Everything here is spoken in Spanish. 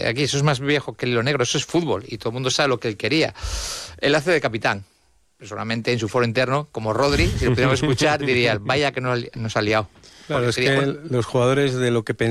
aquí eso es más viejo que el hilo negro, eso es fútbol y todo el mundo sabe lo que él quería. Él hace de capitán. Personalmente, en su foro interno, como Rodri, si lo pudiéramos escuchar, diría, vaya que nos ha liado. Claro, es que los jugadores de lo que